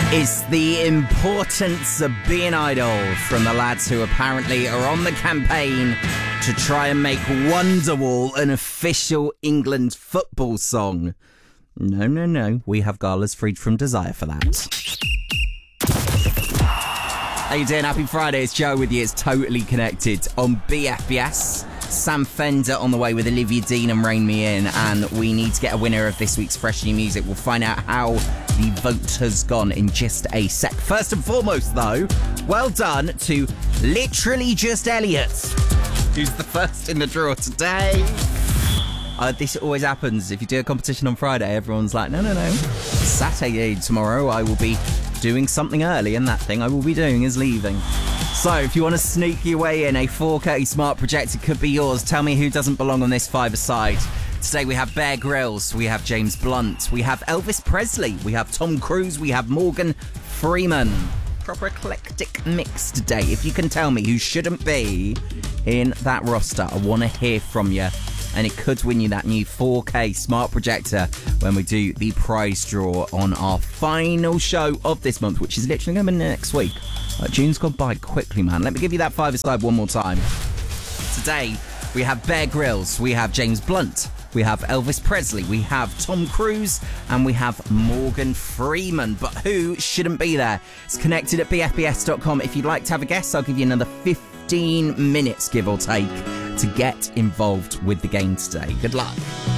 It's the importance of being idle from the lads who apparently are on the campaign to try and make Wonderwall an official England football song. No. We have galas freed from desire for that. How you doing? Happy Friday. It's Joe with you. It's Totally Connected on BFBS. Sam Fender on the way with Olivia Dean and Rain Me In, and we need to get a winner of this week's Fresh New Music. We'll find out how the vote has gone in just a sec. First and foremost, though, well done to Literally Just Elliot, who's the first in the draw today. This always happens. If you do a competition on Friday, everyone's like, no. Saturday tomorrow, I will be doing something early, and that thing I will be doing is leaving. So if you want to sneak your way in, a 4K smart projector could be yours. Tell me who doesn't belong on this five-a-side. Today we have Bear Grylls, we have James Blunt, we have Elvis Presley, we have Tom Cruise, we have Morgan Freeman. Proper eclectic mix today. If you can tell me who shouldn't be in that roster, I want to hear from you. And it could win you that new 4K smart projector when we do the prize draw on our final show of this month, which is literally going to be next week. June's gone by quickly, man. Let me give you that five-a-side one more time. Today, we have Bear Grylls, we have James Blunt, we have Elvis Presley, we have Tom Cruise, and we have Morgan Freeman. But who shouldn't be there? It's connected at bfbs.com. If you'd like to have a guess, I'll give you another 15 minutes, give or take, to get involved with the game today. Good luck.